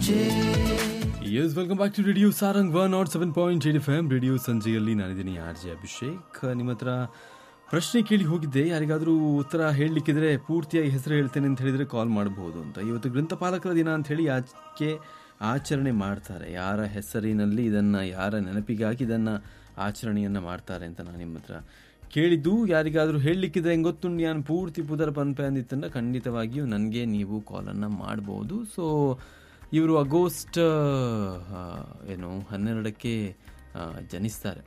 S welcome back to radio Sarang 107.8 FM radio ಸಂಜೆಯಲ್ಲಿ ನಾನಿದ್ದೀನಿ RJ. Abhishek. ನಿಮ್ಮ ಹತ್ರ ಪ್ರಶ್ನೆ ಕೇಳಿ ಹೋಗಿದ್ದೆ, ಯಾರಿಗಾದರೂ ಉತ್ತರ ಹೇಳಲಿಕ್ಕಿದ್ರೆ ಪೂರ್ತಿಯಾಗಿ ಹೆಸರು ಹೇಳ್ತೇನೆ ಅಂತ ಹೇಳಿದರೆ ಕಾಲ್ ಮಾಡಬಹುದು ಅಂತ. ಇವತ್ತು ಗ್ರಂಥಪಾಲಕರ ದಿನ ಅಂಥೇಳಿ ಯಾಕೆ ಆಚರಣೆ ಮಾಡ್ತಾರೆ, ಯಾರ ಹೆಸರಿನಲ್ಲಿ ಇದನ್ನು, ಯಾರ ನೆನಪಿಗಾಗಿ ಇದನ್ನು ಆಚರಣೆಯನ್ನು ಮಾಡ್ತಾರೆ ಅಂತ ನಾನು ನಿಮ್ಮ ಹತ್ರ ಕೇಳಿದ್ದು. ಯಾರಿಗಾದರೂ ಹೇಳಲಿಕ್ಕಿದ್ರೆ ಹೆಂಗೆ ಗೊತ್ತುಂಡು ನಾನು ಪೂರ್ತಿ ಪುದರ ಪನ್ಪೆ ಅಂದಿತ್ತಂದ್ರೆ ಖಂಡಿತವಾಗಿಯೂ ನನಗೆ ನೀವು ಕಾಲನ್ನು ಮಾಡ್ಬೋದು. ಸೊ ಇವರು ಆಗಸ್ಟ್ 12ಕ್ಕೆ ಜನಿಸ್ತಾರೆ.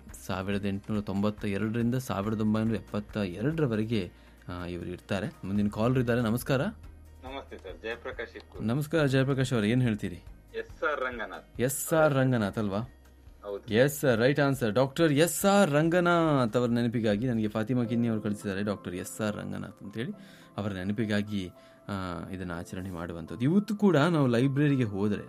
1892ರಿಂದ 1972ರವರೆಗೆ ಇವರು ಇರ್ತಾರೆ. ಮುಂದಿನ ಕಾಲರ್ ಇದ್ದಾರೆ. ನಮಸ್ಕಾರ. ನಮಸ್ತೆ ಸರ್, ಜಯಪ್ರಕಾಶ್. ನಮಸ್ಕಾರ ಜಯಪ್ರಕಾಶ್ ಅವರು, ಏನು ಹೇಳ್ತೀರಿ? ಎಸ್ ಆರ್ ರಂಗನಾಥ್ ಅಲ್ವಾ? Yes sir, right answer. Doctor S R Ranganath ಅವರ ನೆನಪಿಗಾಗಿ ನನಗೆ ಫಾತಿಮಾ ಕಿನ್ನಿ ಅವರು ಕಳಿಸಿದ್ದಾರೆ. ಡಾಕ್ಟರ್ ಎಸ್ ಆರ್ ರಂಗನಾಥ್ ಅಂತೇಳಿ ಅವರ ನೆನಪಿಗಾಗಿ ಇದನ್ನು ಆಚರಣೆ ಮಾಡುವಂಥದ್ದು. ಇವತ್ತು ಕೂಡ ನಾವು ಲೈಬ್ರರಿಗೆ ಹೋದರೆ,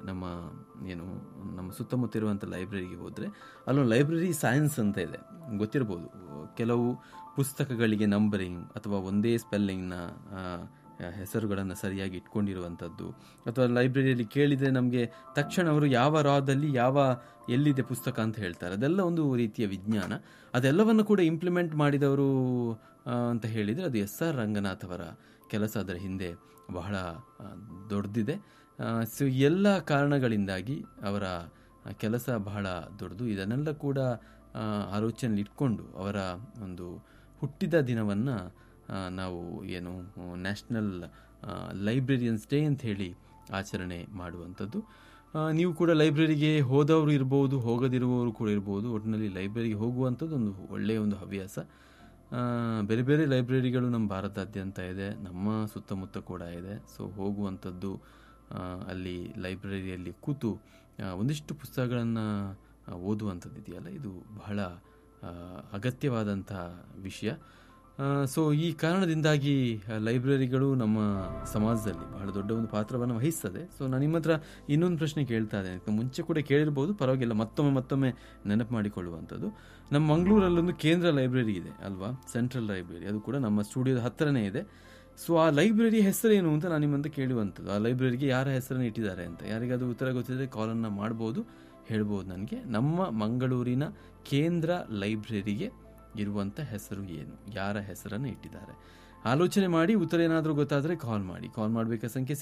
ನಮ್ಮ ಸುತ್ತಮುತ್ತ ಇರುವಂಥ ಲೈಬ್ರರಿಗೆ ಹೋದರೆ ಅಲ್ಲೊಂದು ಲೈಬ್ರರಿ ಸೈನ್ಸ್ ಅಂತ ಇದೆ, ಗೊತ್ತಿರ್ಬೋದು. ಕೆಲವು ಪುಸ್ತಕಗಳಿಗೆ ನಂಬರಿಂಗ್ ಅಥವಾ ಒಂದೇ ಸ್ಪೆಲ್ಲಿಂಗ್ನ ಹೆಸರುಗಳನ್ನು ಸರಿಯಾಗಿ ಇಟ್ಕೊಂಡಿರುವಂಥದ್ದು, ಅಥವಾ ಲೈಬ್ರರಿಯಲ್ಲಿ ಕೇಳಿದರೆ ನಮಗೆ ತಕ್ಷಣ ಅವರು ಯಾವ ರಾದಲ್ಲಿ ಎಲ್ಲಿದೆ ಪುಸ್ತಕ ಅಂತ ಹೇಳ್ತಾರೆ. ಅದೆಲ್ಲ ಒಂದು ರೀತಿಯ ವಿಜ್ಞಾನ. ಅದೆಲ್ಲವನ್ನು ಕೂಡ ಇಂಪ್ಲಿಮೆಂಟ್ ಮಾಡಿದವರು ಅಂತ ಹೇಳಿದರೆ ಅದು ಎಸ್ ಆರ್ ರಂಗನಾಥ್ ಅವರ ಕೆಲಸ ಅದರ ಹಿಂದೆ ಬಹಳ ದೊಡ್ಡದಿದೆ. ಸೊ ಎಲ್ಲ ಕಾರಣಗಳಿಂದಾಗಿ ಅವರ ಕೆಲಸ ಬಹಳ ದೊಡ್ಡದು. ಇದನ್ನೆಲ್ಲ ಕೂಡ ಆಲೋಚನೆಯಲ್ಲಿ ಇಟ್ಕೊಂಡು ಅವರ ಒಂದು ಹುಟ್ಟಿದ ದಿನವನ್ನು ನಾವು ನ್ಯಾಷನಲ್ ಲೈಬ್ರರಿಯನ್ಸ್ ಡೇ ಅಂತ ಹೇಳಿ ಆಚರಣೆ ಮಾಡುವಂಥದ್ದು. ನೀವು ಕೂಡ ಲೈಬ್ರರಿಗೆ ಹೋದವರು ಇರ್ಬೋದು, ಹೋಗದಿರುವವರು ಕೂಡ ಇರ್ಬೋದು. ಒಟ್ಟಿನಲ್ಲಿ ಲೈಬ್ರರಿಗೆ ಹೋಗುವಂಥದ್ದು ಒಂದು ಒಳ್ಳೆಯ ಒಂದು ಹವ್ಯಾಸ. ಬೇರೆ ಬೇರೆ ಲೈಬ್ರರಿಗಳು ನಮ್ಮ ಭಾರತಾದ್ಯಂತ ಇದೆ, ನಮ್ಮ ಸುತ್ತಮುತ್ತ ಕೂಡ ಇದೆ. ಸೊ ಹೋಗುವಂಥದ್ದು, ಅಲ್ಲಿ ಲೈಬ್ರರಿಯಲ್ಲಿ ಕೂತು ಒಂದಿಷ್ಟು ಪುಸ್ತಕಗಳನ್ನು ಓದುವಂಥದ್ದು ಇದೆಯಲ್ಲ, ಇದು ಬಹಳ ಅಗತ್ಯವಾದಂಥ ವಿಷಯ. ಸೊ ಈ ಕಾರಣದಿಂದಾಗಿ ಲೈಬ್ರರಿಗಳು ನಮ್ಮ ಸಮಾಜದಲ್ಲಿ ಬಹಳ ದೊಡ್ಡ ಒಂದು ಪಾತ್ರವನ್ನು ವಹಿಸ್ತದೆ. ಸೊ ನಾನು ನಿಮ್ಮ ಹತ್ರ ಇನ್ನೊಂದು ಪ್ರಶ್ನೆ ಕೇಳ್ತಾ ಇದ್ದೇನೆ, ಮುಂಚೆ ಕೂಡ ಕೇಳಿರ್ಬೋದು, ಪರವಾಗಿಲ್ಲ, ಮತ್ತೊಮ್ಮೆ ನೆನಪು ಮಾಡಿಕೊಳ್ಳುವಂಥದ್ದು. ನಮ್ಮ ಮಂಗಳೂರಲ್ಲೊಂದು ಕೇಂದ್ರ ಲೈಬ್ರರಿ ಇದೆ ಅಲ್ವಾ, ಸೆಂಟ್ರಲ್ ಲೈಬ್ರರಿ. ಅದು ಕೂಡ ನಮ್ಮ ಸ್ಟುಡಿಯೋದ ಹತ್ತಿರನೇ ಇದೆ. ಸೊ ಆ ಲೈಬ್ರರಿ ಹೆಸರೇನು ಅಂತ ನಾನು ನಿಮ್ಮಂತ ಕೇಳುವಂಥದ್ದು. ಆ ಲೈಬ್ರರಿಗೆ ಯಾರ ಹೆಸರನ್ನು ಇಟ್ಟಿದ್ದಾರೆ ಅಂತ ಯಾರಿಗಾದ್ರೂ ಉತ್ತರ ಗೊತ್ತಿದ್ರೆ ಕಾಲನ್ನು ಮಾಡ್ಬೋದು, ಹೇಳ್ಬೋದು ನನಗೆ. ನಮ್ಮ ಮಂಗಳೂರಿನ ಕೇಂದ್ರ ಲೈಬ್ರರಿಗೆ ಇರುವಂಥ ಹೆಸರು ಏನು, ಯಾರ ಹೆಸರನ್ನು ಇಟ್ಟಿದ್ದಾರೆ? ಆಲೋಚನೆ ಮಾಡಿ. ಉತ್ತರ ಏನಾದರೂ ಗೊತ್ತಾದರೆ ಕಾಲ್ ಮಾಡಿ. ಕಾಲ್ ಮಾಡಬೇಕಾದ ಸಂಖ್ಯೆ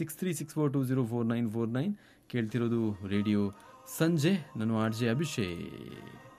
6364204949. ಕೇಳ್ತಿರೋದು ರೇಡಿಯೋ ಸಂಜೆ. ನಾನು ಆರ್.ಜೆ. ಅಭಿಷೇಕ್.